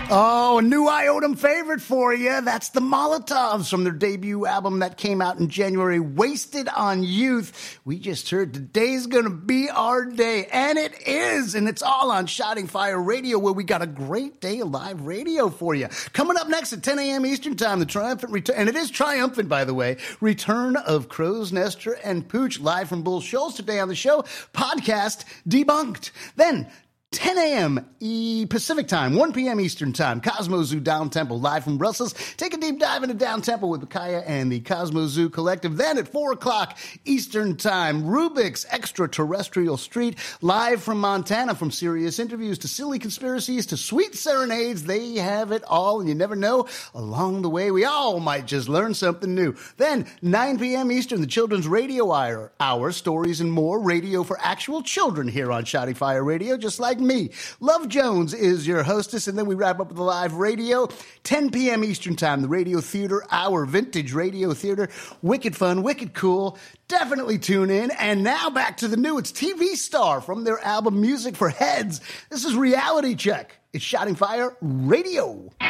Oh, a new Iodum favorite for you. That's the Molotovs from their debut album that came out in January, Wasted on Youth. We just heard Today's Gonna Be Our Day, and it is, and it's all on Shouting Fire Radio, where we got a great day of live radio for you. Coming up next at 10 a.m. Eastern Time, the triumphant return, and it is triumphant, by the way, return of Crow's Nester and Pooch, live from Bull Shoals today on the show. Podcast debunked. Then, 10 a.m. Pacific Time, 1 p.m. Eastern Time, Cosmo Zoo Down Temple, live from Brussels. Take a deep dive into Down Temple with Micaiah and the Cosmo Zoo Collective. Then at 4 o'clock Eastern Time, Rubik's Extraterrestrial Street, live from Montana. From serious interviews to silly conspiracies to sweet serenades, they have it all, and you never know. Along the way, we all might just learn something new. Then, 9 p.m. Eastern, the Children's Radio Hour, stories and more, radio for actual children here on Shouting Fire Radio, just like me. Love Jones is your hostess, and then we wrap up with the live radio. 10 p.m. Eastern Time, the Radio Theater Hour, vintage radio theater. Wicked fun, wicked cool. Definitely tune in. And now back to the new. It's TV Star from their album Music for Heads. This is Reality Check. It's Shouting Fire Radio.